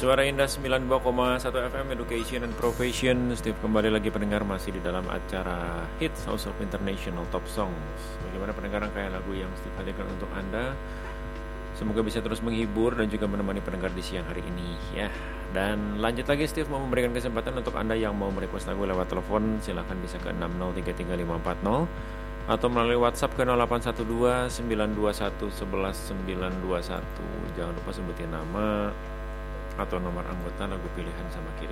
Suara Indah 92,1 FM Education and Profession. Steve kembali lagi pendengar masih di dalam acara Hits House of International Top Songs. Bagaimana pendengar rangkaian lagu yang Steve hadirkan untuk Anda? Semoga bisa terus menghibur dan juga menemani pendengar di siang hari ini ya. Dan lanjut lagi, Steve mau memberikan kesempatan untuk Anda yang mau merequest lagu lewat telepon. Silahkan bisa ke 6033540 atau melalui WhatsApp ke 0812 921 11 921. Jangan lupa sebutin nama atau nomor anggota lagu pilihan sama kirim